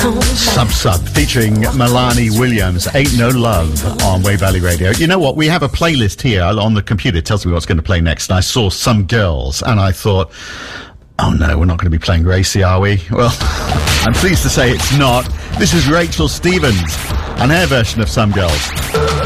Sub featuring Milani Williams, Ain't No Love on Wave Valley Radio. You know what? We have a playlist here on the computer. It tells me what's going to play next. And I saw Some Girls and I thought, oh no, we're not going to be playing Gracie, are we? Well, I'm pleased to say it's not. This is Rachel Stevens and her version of Some Girls.